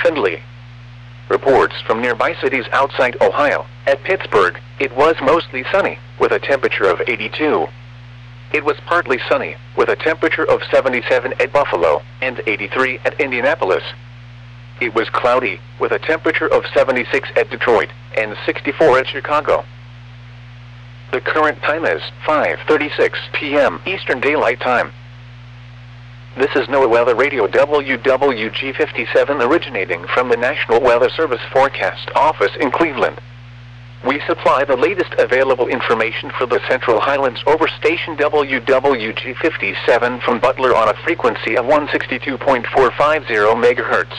Findlay. Reports from nearby cities outside Ohio. At Pittsburgh, it was mostly sunny, with a temperature of 82. It was partly sunny, with a temperature of 77 at Buffalo, and 83 at Indianapolis. It was cloudy, with a temperature of 76 at Detroit, and 64 at Chicago. The current time is 5:36 p.m. Eastern Daylight Time. This is NOAA Weather Radio WWG57 originating from the National Weather Service Forecast Office in Cleveland. We supply the latest available information for the Central Highlands over station WWG57 from Butler on a frequency of 162.450 MHz.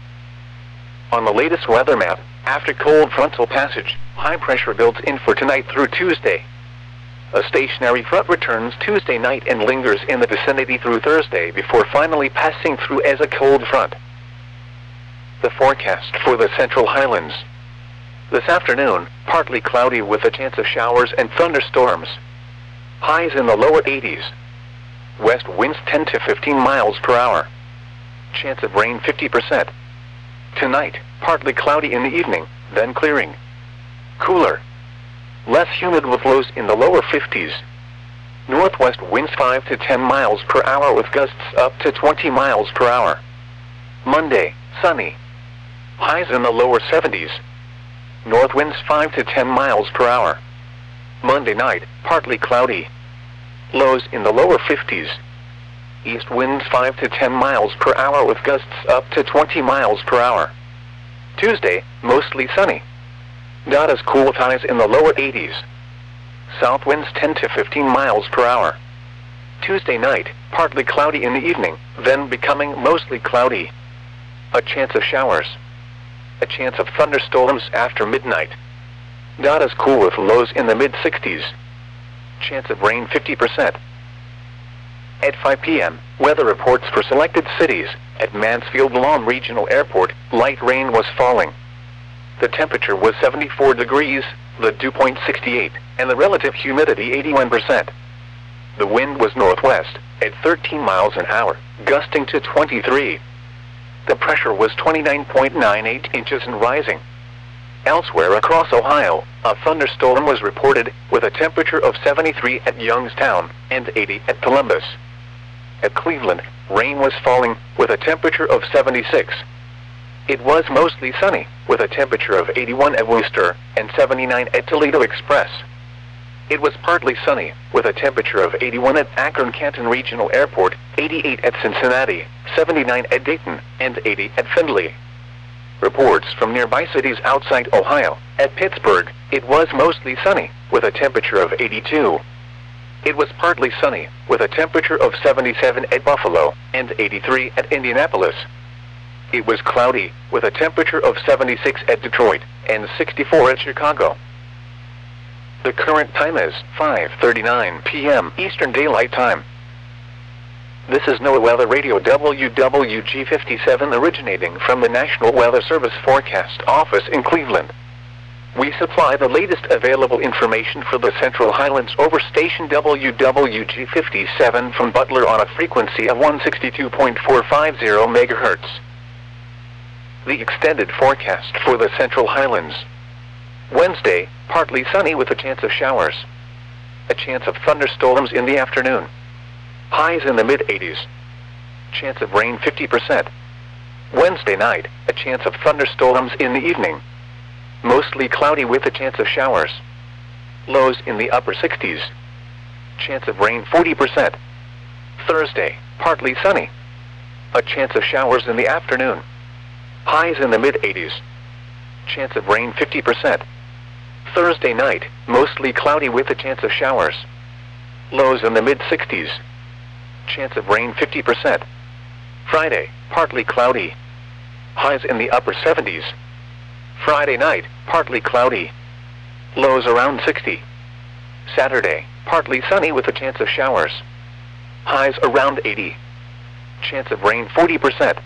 On the latest weather map, after cold frontal passage, high pressure builds in for tonight through Tuesday. A stationary front returns Tuesday night and lingers in the vicinity through Thursday before finally passing through as a cold front. The forecast for the Central Highlands. This afternoon, partly cloudy with a chance of showers and thunderstorms. Highs in the lower 80s. West winds 10 to 15 miles per hour. Chance of rain 50%. Tonight, partly cloudy in the evening, then clearing. Cooler. Less humid with lows in the lower 50s. Northwest winds 5 to 10 miles per hour with gusts up to 20 miles per hour. Monday, sunny. Highs in the lower 70s. North winds 5 to 10 miles per hour. Monday night, partly cloudy. Lows in the lower 50s. East winds 5 to 10 miles per hour with gusts up to 20 miles per hour. Tuesday, mostly sunny. Not as cool with highs in the lower 80s. South winds 10 to 15 miles per hour. Tuesday night, partly cloudy in the evening, then becoming mostly cloudy. A chance of showers. A chance of thunderstorms after midnight. Not as cool with lows in the mid-60s. Chance of rain 50%. At 5 p.m., weather reports for selected cities. At Mansfield Lawn Regional Airport, light rain was falling. The temperature was 74 degrees, the dew point 68, and the relative humidity 81%. The wind was northwest, at 13 miles an hour, gusting to 23. The pressure was 29.98 inches and rising. Elsewhere across Ohio, a thunderstorm was reported, with a temperature of 73 at Youngstown, and 80 at Columbus. At Cleveland, rain was falling, with a temperature of 76. It was mostly sunny, with a temperature of 81 at Worcester, and 79 at Toledo Express. It was partly sunny, with a temperature of 81 at Akron-Canton Regional Airport, 88 at Cincinnati, 79 at Dayton, and 80 at Findlay. Reports from nearby cities outside Ohio. At Pittsburgh, it was mostly sunny, with a temperature of 82. It was partly sunny, with a temperature of 77 at Buffalo, and 83 at Indianapolis. It was cloudy, with a temperature of 76 at Detroit, and 64 at Chicago. The current time is 5:39 p.m. Eastern Daylight Time. This is NOAA Weather Radio WWG57 originating from the National Weather Service Forecast Office in Cleveland. We supply the latest available information for the Central Highlands over station WWG57 from Butler on a frequency of 162.450 MHz. The extended forecast for the Central Highlands. Wednesday, partly sunny with a chance of showers. A chance of thunderstorms in the afternoon. Highs in the mid-80s. Chance of rain 50%. Wednesday night, a chance of thunderstorms in the evening. Mostly cloudy with a chance of showers. Lows in the upper 60s. Chance of rain 40%. Thursday, partly sunny. A chance of showers in the afternoon. Highs in the mid-80s. Chance of rain 50%. Thursday night, mostly cloudy with a chance of showers. Lows in the mid-60s. Chance of rain 50%. Friday, partly cloudy. Highs in the upper 70s. Friday night, partly cloudy. Lows around 60. Saturday, partly sunny with a chance of showers. Highs around 80. Chance of rain 40%.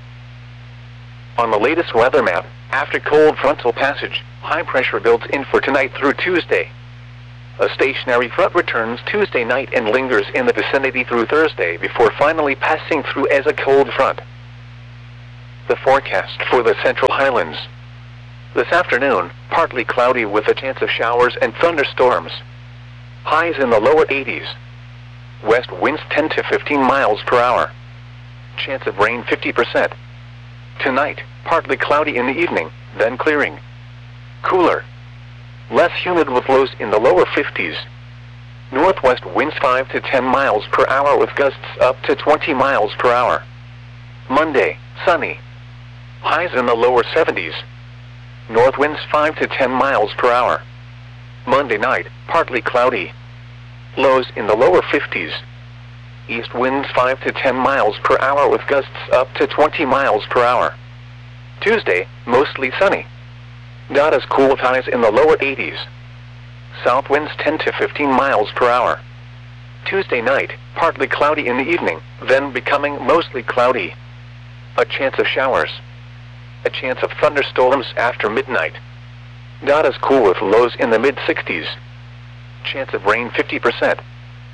On the latest weather map, after cold frontal passage, high pressure builds in for tonight through Tuesday. A stationary front returns Tuesday night and lingers in the vicinity through Thursday before finally passing through as a cold front. The forecast for the Central Highlands. This afternoon, partly cloudy with a chance of showers and thunderstorms. Highs in the lower 80s. West winds 10 to 15 miles per hour. Chance of rain 50%. Tonight, partly cloudy in the evening, then clearing. Cooler. Less humid with lows in the lower 50s. Northwest winds 5 to 10 miles per hour with gusts up to 20 miles per hour. Monday, sunny. Highs in the lower 70s. North winds 5 to 10 miles per hour. Monday night, partly cloudy. Lows in the lower 50s. East winds 5 to 10 miles per hour with gusts up to 20 miles per hour. Tuesday, mostly sunny. Not as cool with highs in the lower 80s. South winds 10 to 15 miles per hour. Tuesday night, partly cloudy in the evening, then becoming mostly cloudy. A chance of showers. A chance of thunderstorms after midnight. Not as cool with lows in the mid-60s. Chance of rain 50%.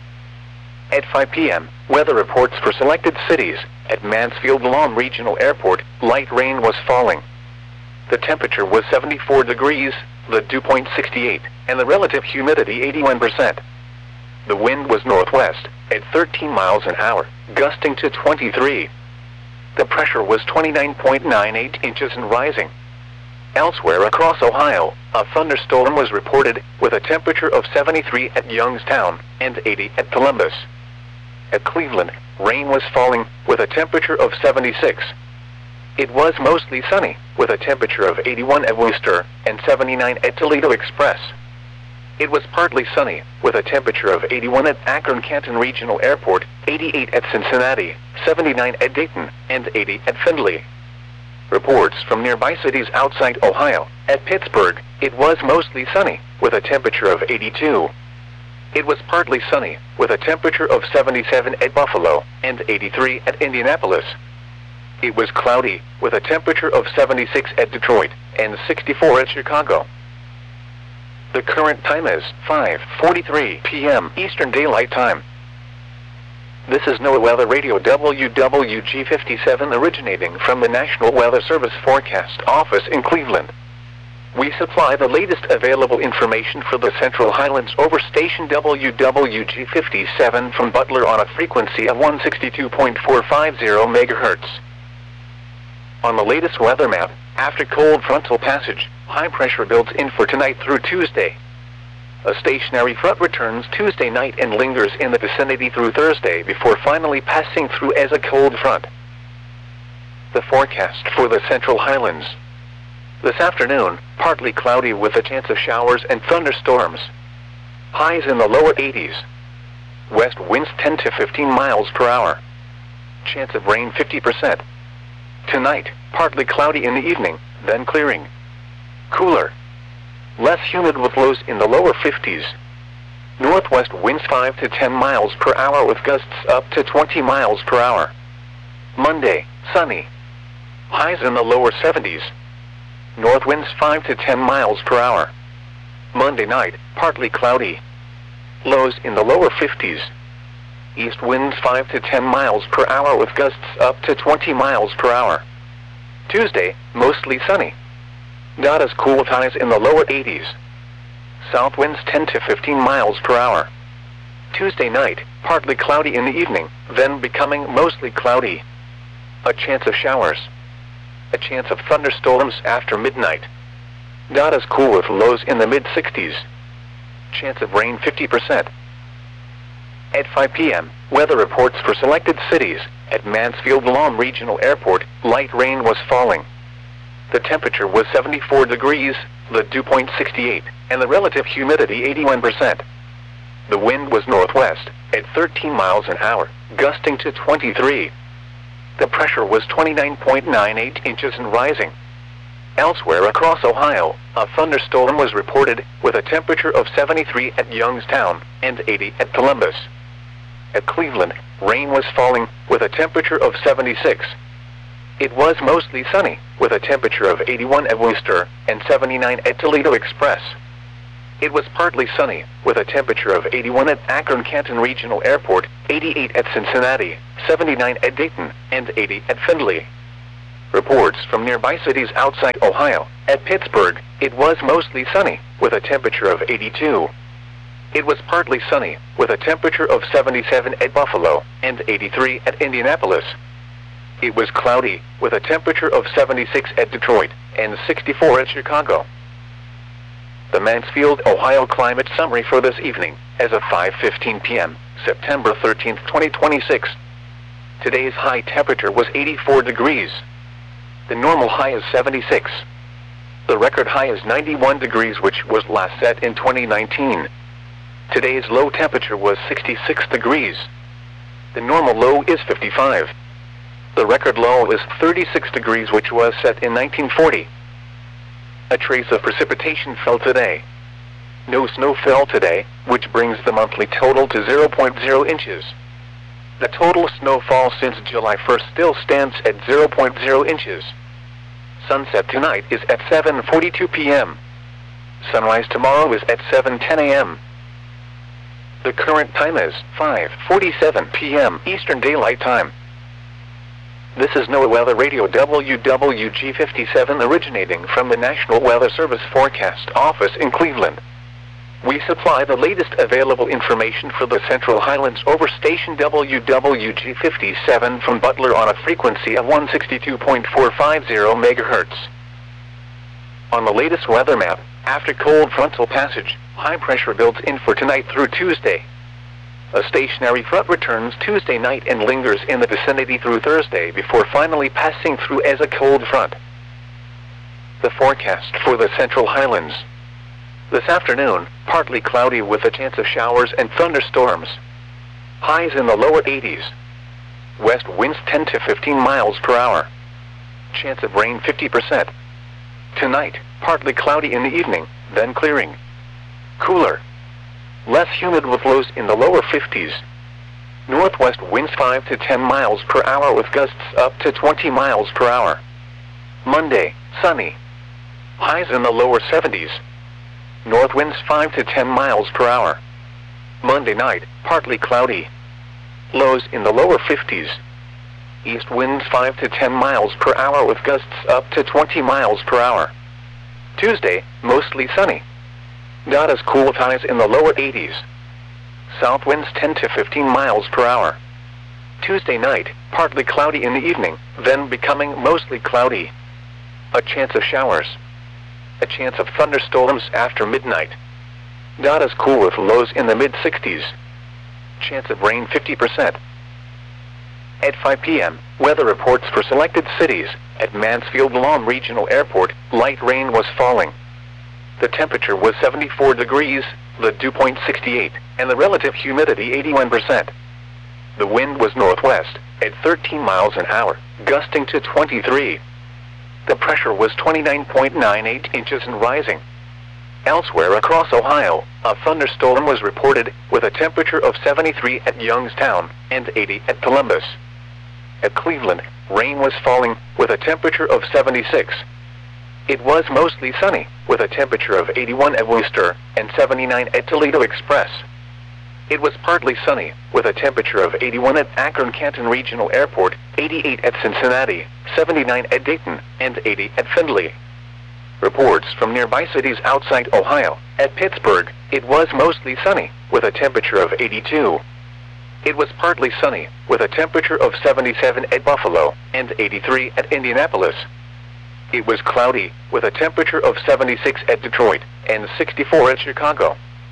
At 5 p.m., weather reports for selected cities. At Mansfield Lawn Regional Airport, light rain was falling. The temperature was 74 degrees, the dew point 68, and the relative humidity 81%. The wind was northwest, at 13 miles an hour, gusting to 23. The pressure was 29.98 inches and rising. Elsewhere across Ohio, a thunderstorm was reported, with a temperature of 73 at Youngstown and 80 at Columbus. At Cleveland, rain was falling, with a temperature of 76. It was mostly sunny, with a temperature of 81 at Worcester and 79 at Toledo Express. It was partly sunny, with a temperature of 81 at Akron-Canton Regional Airport, 88 at Cincinnati, 79 at Dayton, and 80 at Findlay. Reports from nearby cities outside Ohio. At Pittsburgh, it was mostly sunny, with a temperature of 82. It was partly sunny, with a temperature of 77 at Buffalo, and 83 at Indianapolis. It was cloudy, with a temperature of 76 at Detroit, and 64 at Chicago. The current time is 5:43 p.m. Eastern Daylight Time. This is NOAA Weather Radio WWG57 originating from the National Weather Service Forecast Office in Cleveland. We supply the latest available information for the Central Highlands over station WWG57 from Butler on a frequency of 162.450 MHz. On the latest weather map, after cold frontal passage, high pressure builds in for tonight through Tuesday. A stationary front returns Tuesday night and lingers in the vicinity through Thursday before finally passing through as a cold front. The forecast for the Central Highlands. This afternoon, partly cloudy with a chance of showers and thunderstorms. Highs in the lower 80s. West winds 10 to 15 miles per hour. Chance of rain 50%. Tonight, partly cloudy in the evening, then clearing. Cooler. Less humid with lows in the lower 50s. Northwest winds 5 to 10 miles per hour with gusts up to 20 miles per hour. Monday, sunny. Highs in the lower 70s. North winds 5 to 10 miles per hour. Monday night, partly cloudy. Lows in the lower 50s. East winds 5 to 10 miles per hour with gusts up to 20 miles per hour. Tuesday, mostly sunny. Not as cool with highs in the lower 80s. South winds 10 to 15 miles per hour. Tuesday night, partly cloudy in the evening, then becoming mostly cloudy. A chance of showers. A chance of thunderstorms after midnight. Not as cool with lows in the mid-60s. Chance of rain 50%. At 5 p.m., weather reports for selected cities. At Mansfield Lawn Regional Airport, light rain was falling. The temperature was 74 degrees, the dew point 68, and the relative humidity 81%. The wind was northwest, at 13 miles an hour, gusting to 23. The pressure was 29.98 inches and rising. Elsewhere across Ohio, a thunderstorm was reported, with a temperature of 73 at Youngstown and 80 at Columbus. At Cleveland, rain was falling, with a temperature of 76. It was mostly sunny, with a temperature of 81 at Worcester and 79 at Toledo Express. It was partly sunny, with a temperature of 81 at Akron-Canton Regional Airport, 88 at Cincinnati, 79 at Dayton, and 80 at Findlay. Reports from nearby cities outside Ohio. At Pittsburgh, it was mostly sunny, with a temperature of 82. It was partly sunny, with a temperature of 77 at Buffalo, and 83 at Indianapolis. It was cloudy, with a temperature of 76 at Detroit, and 64 at Chicago. The Mansfield, Ohio climate summary for this evening, as of 5:15 p.m., September 13, 2026. Today's high temperature was 84 degrees. The normal high is 76. The record high is 91 degrees, which was last set in 2019. Today's low temperature was 66 degrees. The normal low is 55. The record low is 36 degrees, which was set in 1940. A trace of precipitation fell today. No snow fell today, which brings the monthly total to 0.0 inches. The total snowfall since July 1st still stands at 0.0 inches. Sunset tonight is at 7:42 p.m. Sunrise tomorrow is at 7:10 a.m. The current time is 5:47 p.m. Eastern Daylight Time. This is NOAA Weather Radio WWG57 originating from the National Weather Service Forecast Office in Cleveland. We supply the latest available information for the Central Highlands over station WWG57 from Butler on a frequency of 162.450 MHz. On the latest weather map, after cold frontal passage, high pressure builds in for tonight through Tuesday. A stationary front returns Tuesday night and lingers in the vicinity through Thursday before finally passing through as a cold front. The forecast for the Central Highlands. This afternoon, partly cloudy with a chance of showers and thunderstorms. Highs in the lower 80s. West winds 10 to 15 miles per hour. Chance of rain 50%. Tonight, partly cloudy in the evening, then clearing. Cooler. Less humid with lows in the lower 50s. Northwest winds 5 to 10 miles per hour with gusts up to 20 miles per hour. Monday, sunny. Highs in the lower 70s. North winds 5 to 10 miles per hour. Monday night, partly cloudy. Lows in the lower 50s. East winds 5 to 10 miles per hour with gusts up to 20 miles per hour. Tuesday, mostly sunny. Not as cool with highs in the lower 80s. South winds 10 to 15 miles per hour. Tuesday night, partly cloudy in the evening, then becoming mostly cloudy. A chance of showers. A chance of thunderstorms after midnight. Not as cool with lows in the mid-60s. Chance of rain 50%. At 5 p.m., weather reports for selected cities. At Mansfield-Lom Regional Airport, light rain was falling. The temperature was 74 degrees, the dew point 68, and the relative humidity 81%. The wind was northwest, at 13 miles an hour, gusting to 23. The pressure was 29.98 inches and rising. Elsewhere across Ohio, a thunderstorm was reported, with a temperature of 73 at Youngstown, and 80 at Columbus. At Cleveland, rain was falling, with a temperature of 76. It was mostly sunny, with a temperature of 81 at Worcester, and 79 at Toledo Express. It was partly sunny, with a temperature of 81 at Akron-Canton Regional Airport, 88 at Cincinnati, 79 at Dayton, and 80 at Findlay. Reports from nearby cities outside Ohio. At Pittsburgh, it was mostly sunny, with a temperature of 82. It was partly sunny, with a temperature of 77 at Buffalo, and 83 at Indianapolis. It was cloudy, with a temperature of 76 at Detroit, and 64 at Chicago.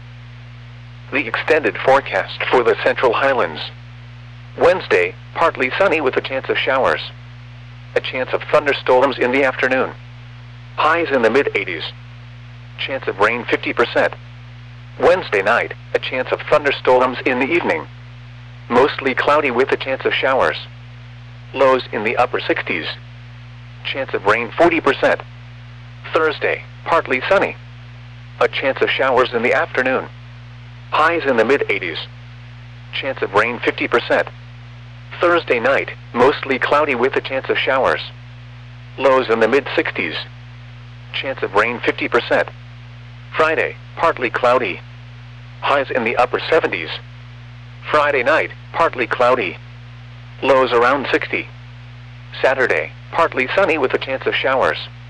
The extended forecast for the Central Highlands. Wednesday, partly sunny with a chance of showers. A chance of thunderstorms in the afternoon. Highs in the mid-80s. Chance of rain 50%. Wednesday night, a chance of thunderstorms in the evening. Mostly cloudy with a chance of showers. Lows in the upper 60s. Chance of rain 40%. Thursday, partly sunny. A chance of showers in the afternoon. Highs in the mid-80s. Chance of rain 50%. Thursday night, mostly cloudy with a chance of showers. Lows in the mid-60s. Chance of rain 50%. Friday, partly cloudy. Highs in the upper 70s. Friday night, partly cloudy. Lows around 60. Saturday, partly sunny with a chance of showers.